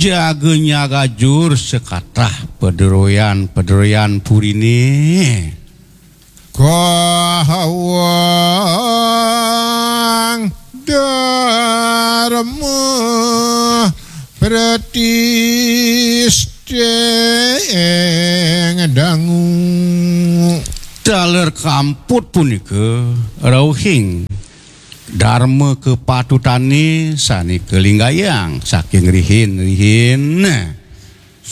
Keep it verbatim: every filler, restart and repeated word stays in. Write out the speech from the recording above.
jagenya gajur sekatah pederoyan-pederoyan purine kahawang dharma pratisteng dangu daler kamput punika rauhing dharma kepatutane sani kelinggayang saking rihin-rihin